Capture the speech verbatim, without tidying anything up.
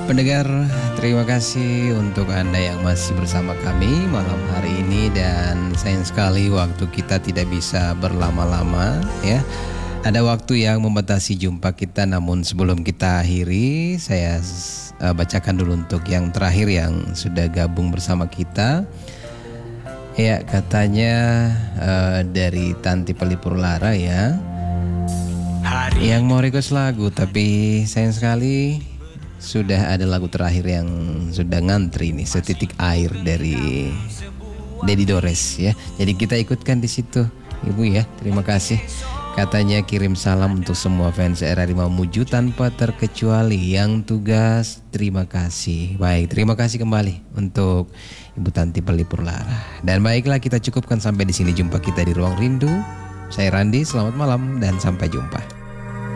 Pendengar, terima kasih untuk Anda yang masih bersama kami malam hari ini. Dan sayang sekali waktu kita tidak bisa berlama-lama ya. Ada waktu yang membatasi jumpa kita, namun sebelum kita akhiri, saya uh, bacakan dulu untuk yang terakhir yang sudah gabung bersama kita. Ya, katanya uh, dari Tanti Pelipur Lara ya, yang mau request lagu, tapi sayang sekali sudah ada lagu terakhir yang sudah ngantri nih, Setitik Air dari Dedi Dores ya. Jadi kita ikutkan di situ, Ibu ya. Terima kasih. Katanya kirim salam untuk semua fans R R I Mamuju tanpa terkecuali. Yang tugas terima kasih. Baik, terima kasih kembali untuk Ibu Tanti Pelipur Lara. Dan baiklah, kita cukupkan sampai di sini jumpa kita di Ruang Rindu. Saya Randi, selamat malam dan sampai jumpa.